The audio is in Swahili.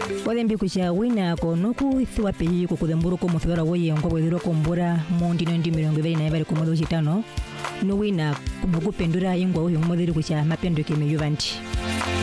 Wadembi kucha wina konoku thiwa pehi kukudemburu ko muthibara woye ngo bwethiro kombura mondino ndi 25 ku mwezi wa 5 no wina nokupendura ingwa uyu mudhiri kucha mapendo ke meyuvanti.